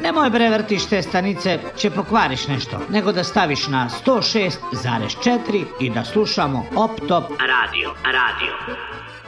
Nemoj bre vrtiš te stanice, će pokvariš nešto, nego da staviš na 106,4 i da slušamo Op Top Radio.